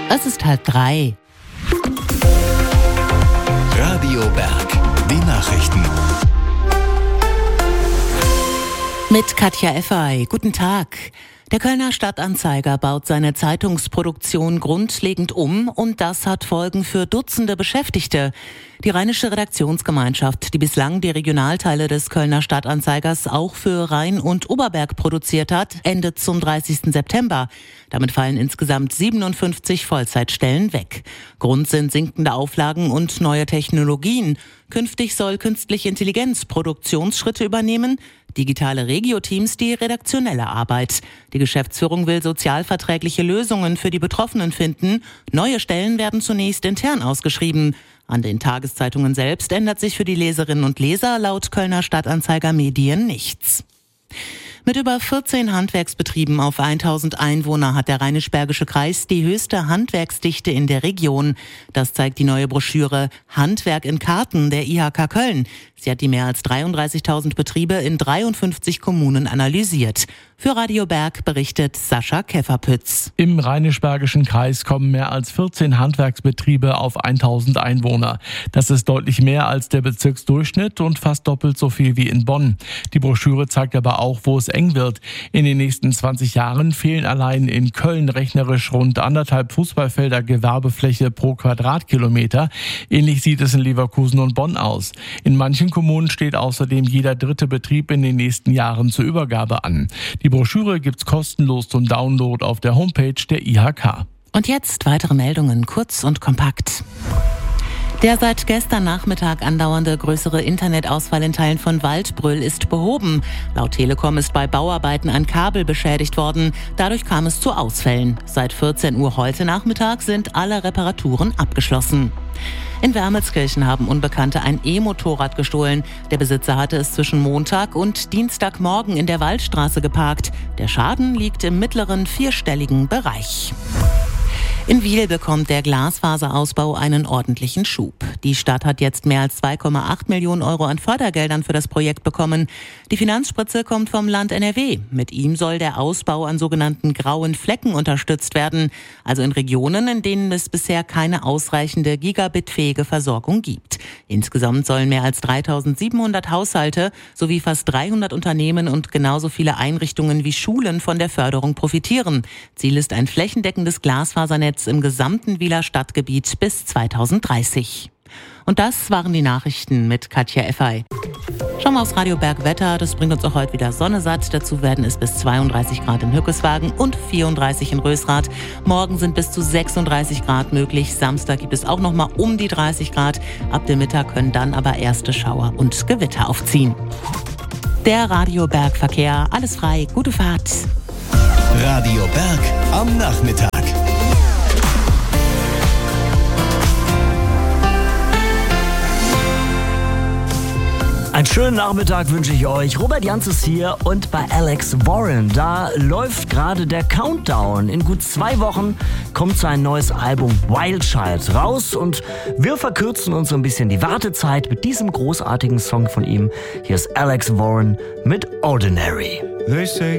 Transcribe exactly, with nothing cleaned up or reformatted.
Es ist halb drei. Radio Berg, die Nachrichten. Mit Katja Effay. Guten Tag. Der Kölner Stadtanzeiger baut seine Zeitungsproduktion grundlegend um und das hat Folgen für Dutzende Beschäftigte. Die Rheinische Redaktionsgemeinschaft, die bislang die Regionalteile des Kölner Stadtanzeigers auch für Rhein und Oberberg produziert hat, endet zum dreißigsten September. Damit fallen insgesamt siebenundfünfzig Vollzeitstellen weg. Grund sind sinkende Auflagen und neue Technologien. Künftig soll künstliche Intelligenz Produktionsschritte übernehmen, digitale Regio-Teams die redaktionelle Arbeit. Die Geschäftsführung will sozialverträgliche Lösungen für die Betroffenen finden. Neue Stellen werden zunächst intern ausgeschrieben. An den Tageszeitungen selbst ändert sich für die Leserinnen und Leser laut Kölner Stadtanzeiger Medien nichts. Mit über vierzehn Handwerksbetrieben auf tausend Einwohner hat der Rheinisch-Bergische Kreis die höchste Handwerksdichte in der Region. Das zeigt die neue Broschüre Handwerk in Karten der I H K Köln. Sie hat die mehr als dreiunddreißigtausend Betriebe in dreiundfünfzig Kommunen analysiert. Für Radio Berg berichtet Sascha Käferpütz. Im Rheinisch-Bergischen Kreis kommen mehr als vierzehn Handwerksbetriebe auf tausend Einwohner. Das ist deutlich mehr als der Bezirksdurchschnitt und fast doppelt so viel wie in Bonn. Die Broschüre zeigt aber auch, wo es eng wird. In den nächsten zwanzig Jahren fehlen allein in Köln rechnerisch rund anderthalb Fußballfelder Gewerbefläche pro Quadratkilometer. Ähnlich sieht es in Leverkusen und Bonn aus. In manchen Kommunen steht außerdem jeder dritte Betrieb in den nächsten Jahren zur Übergabe an. Die Broschüre gibt's kostenlos zum Download auf der Homepage der I H K. Und jetzt weitere Meldungen, kurz und kompakt. Der seit gestern Nachmittag andauernde größere Internetausfall in Teilen von Waldbröl ist behoben. Laut Telekom ist bei Bauarbeiten ein Kabel beschädigt worden. Dadurch kam es zu Ausfällen. Seit vierzehn Uhr heute Nachmittag sind alle Reparaturen abgeschlossen. In Wermelskirchen haben Unbekannte ein E-Motorrad gestohlen. Der Besitzer hatte es zwischen Montag und Dienstagmorgen in der Waldstraße geparkt. Der Schaden liegt im mittleren vierstelligen Bereich. In Wiel bekommt der Glasfaserausbau einen ordentlichen Schub. Die Stadt hat jetzt mehr als zwei Komma acht Millionen Euro an Fördergeldern für das Projekt bekommen. Die Finanzspritze kommt vom Land N R W. Mit ihm soll der Ausbau an sogenannten grauen Flecken unterstützt werden, also in Regionen, in denen es bisher keine ausreichende gigabitfähige Versorgung gibt. Insgesamt sollen mehr als dreitausendsiebenhundert Haushalte sowie fast dreihundert Unternehmen und genauso viele Einrichtungen wie Schulen von der Förderung profitieren. Ziel ist ein flächendeckendes Glasfasernetz im gesamten Wieler Stadtgebiet bis zweitausenddreißig. Und das waren die Nachrichten mit Katja Effay. Schauen wir aufs Radio Berg Wetter. Das bringt uns auch heute wieder Sonne satt. Dazu werden es bis zweiunddreißig Grad in Hückeswagen und vierunddreißig in Rösrath. Morgen sind bis zu sechsunddreißig Grad möglich. Samstag gibt es auch noch mal um die dreißig Grad. Ab dem Mittag können dann aber erste Schauer und Gewitter aufziehen. Der Radio Berg Verkehr. Alles frei. Gute Fahrt. Radio Berg am Nachmittag. Einen schönen Nachmittag wünsche ich euch. Robert Janz ist hier und bei Alex Warren. Da läuft gerade der Countdown. In gut zwei Wochen kommt sein neues Album Wild Child raus und wir verkürzen uns so ein bisschen die Wartezeit mit diesem großartigen Song von ihm. Hier ist Alex Warren mit Ordinary. They say